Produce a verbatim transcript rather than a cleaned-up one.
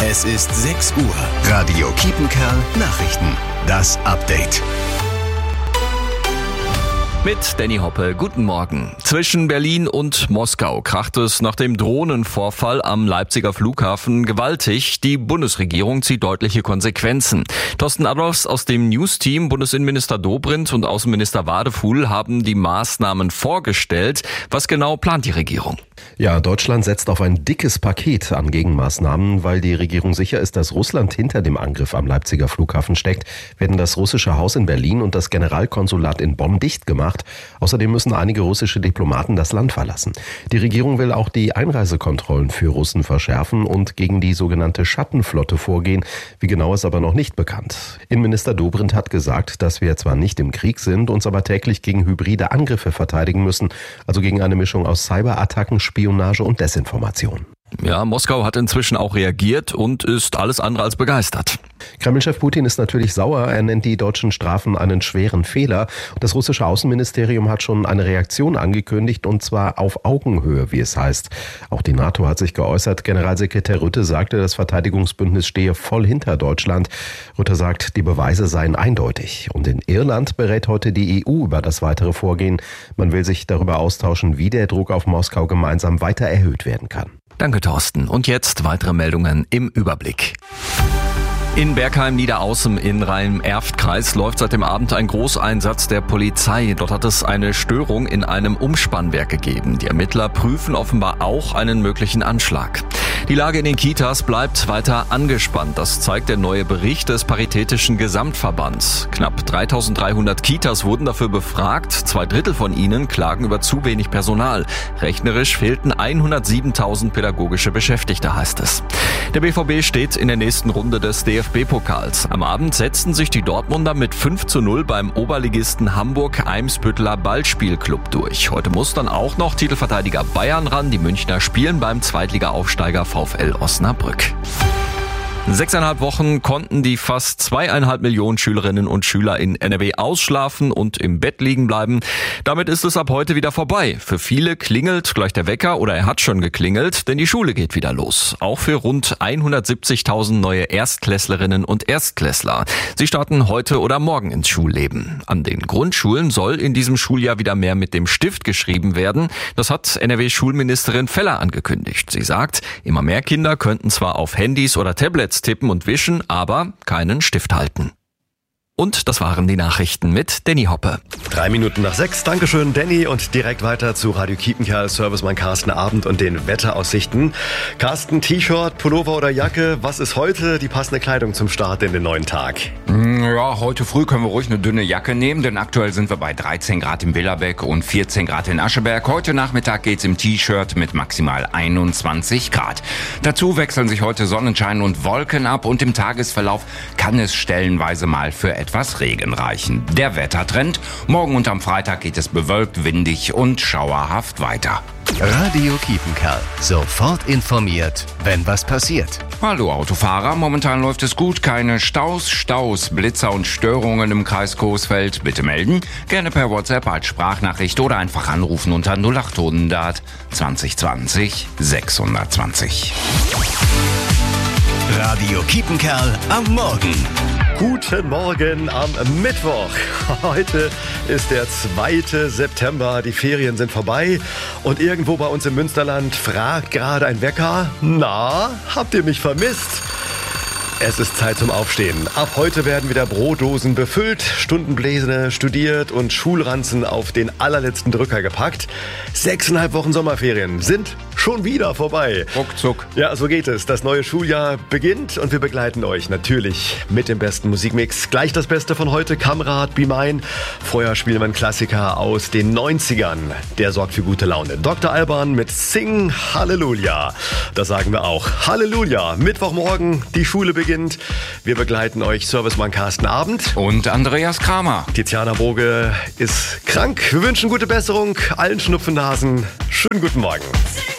Es ist sechs Uhr. Radio Kiepenkerl Nachrichten. Das Update. Mit Danny Hoppe, guten Morgen. Zwischen Berlin und Moskau kracht es nach dem Drohnenvorfall am Leipziger Flughafen gewaltig. Die Bundesregierung zieht deutliche Konsequenzen. Thorsten Adolphs aus dem News-Team, Bundesinnenminister Dobrindt und Außenminister Wadefuhl haben die Maßnahmen vorgestellt. Was genau plant die Regierung? Ja, Deutschland setzt auf ein dickes Paket an Gegenmaßnahmen. Weil die Regierung sicher ist, dass Russland hinter dem Angriff am Leipziger Flughafen steckt, werden das russische Haus in Berlin und das Generalkonsulat in Bonn dicht gemacht. Außerdem müssen einige russische Diplomaten das Land verlassen. Die Regierung will auch die Einreisekontrollen für Russen verschärfen und gegen die sogenannte Schattenflotte vorgehen. Wie genau ist aber noch nicht bekannt. Innenminister Dobrindt hat gesagt, dass wir zwar nicht im Krieg sind, uns aber täglich gegen hybride Angriffe verteidigen müssen, also gegen eine Mischung aus Cyberattacken, Spionage und Desinformation. Ja, Moskau hat inzwischen auch reagiert und ist alles andere als begeistert. Kreml-Chef Putin ist natürlich sauer. Er nennt die deutschen Strafen einen schweren Fehler. Das russische Außenministerium hat schon eine Reaktion angekündigt, und zwar auf Augenhöhe, wie es heißt. Auch die NATO hat sich geäußert. Generalsekretär Rutte sagte, das Verteidigungsbündnis stehe voll hinter Deutschland. Rutte sagt, die Beweise seien eindeutig. Und in Irland berät heute die E U über das weitere Vorgehen. Man will sich darüber austauschen, wie der Druck auf Moskau gemeinsam weiter erhöht werden kann. Danke, Thorsten. Und jetzt weitere Meldungen im Überblick. In Bergheim-Niederaußem in Rhein-Erft-Kreis läuft seit dem Abend ein Großeinsatz der Polizei. Dort hat es eine Störung in einem Umspannwerk gegeben. Die Ermittler prüfen offenbar auch einen möglichen Anschlag. Die Lage in den Kitas bleibt weiter angespannt. Das zeigt der neue Bericht des Paritätischen Gesamtverbands. Knapp dreitausenddreihundert Kitas wurden dafür befragt. Zwei Drittel von ihnen klagen über zu wenig Personal. Rechnerisch fehlten hundertsiebentausend pädagogische Beschäftigte, heißt es. Der B V B steht in der nächsten Runde des D F B-Pokals. Am Abend setzten sich die Dortmunder mit fünf zu null beim Oberligisten Hamburg-Eimsbütteler Ballspielclub durch. Heute muss dann auch noch Titelverteidiger Bayern ran. Die Münchner spielen beim Zweitliga-Aufsteiger VfL Osnabrück. Sechseinhalb Wochen konnten die fast zweieinhalb Millionen Schülerinnen und Schüler in N R W ausschlafen und im Bett liegen bleiben. Damit ist es ab heute wieder vorbei. Für viele klingelt gleich der Wecker oder er hat schon geklingelt, denn die Schule geht wieder los. Auch für rund hundertsiebzigtausend neue Erstklässlerinnen und Erstklässler. Sie starten heute oder morgen ins Schulleben. An den Grundschulen soll in diesem Schuljahr wieder mehr mit dem Stift geschrieben werden. Das hat N R W-Schulministerin Feller angekündigt. Sie sagt, immer mehr Kinder könnten zwar auf Handys oder Tablets tippen und wischen, aber keinen Stift halten. Und das waren die Nachrichten mit Danny Hoppe. Drei Minuten nach sechs. Dankeschön, Danny. Und direkt weiter zu Radio Kiepenkerl, Servicemann Carsten Abend und den Wetteraussichten. Carsten, T-Shirt, Pullover oder Jacke, was ist heute die passende Kleidung zum Start in den neuen Tag? Ja, heute früh können wir ruhig eine dünne Jacke nehmen, denn aktuell sind wir bei dreizehn Grad im Willerbeck und vierzehn Grad in Ascheberg. Heute Nachmittag geht's im T-Shirt mit maximal einundzwanzig Grad. Dazu wechseln sich heute Sonnenschein und Wolken ab und im Tagesverlauf kann es stellenweise mal für etwas etwas Regen reichen. Der Wettertrend: morgen und am Freitag geht es bewölkt, windig und schauerhaft weiter. Radio Kiepenkerl. Sofort informiert, wenn was passiert. Hallo Autofahrer, momentan läuft es gut, keine Staus, Staus, Blitzer und Störungen im Kreis Coesfeld. Bitte melden, gerne per WhatsApp als Sprachnachricht oder einfach anrufen unter null achthundert zwanzig zwanzig sechshundertzwanzig. Radio Kiepenkerl am Morgen. Guten Morgen am Mittwoch. Heute ist der zweite September. Die Ferien sind vorbei und irgendwo bei uns im Münsterland fragt gerade ein Wecker: Na, habt ihr mich vermisst? Es ist Zeit zum Aufstehen. Ab heute werden wieder Brotdosen befüllt, Stundenpläne studiert und Schulranzen auf den allerletzten Drücker gepackt. Sechseinhalb Wochen Sommerferien sind schon wieder vorbei. Ruckzuck. Ja, so geht es. Das neue Schuljahr beginnt und wir begleiten euch natürlich mit dem besten Musikmix. Gleich das Beste von heute, Kamerad, Be Mine. Vorher spielen wir einen Klassiker aus den neunzigern. Der sorgt für gute Laune. Doktor Alban mit Sing Halleluja. Das sagen wir auch. Halleluja. Mittwochmorgen, die Schule beginnt. Wir begleiten euch Servicemann Carsten Abend. Und Andreas Kramer. Tiziana Boge ist krank. Wir wünschen gute Besserung allen Schnupfennasen. Schönen guten Morgen.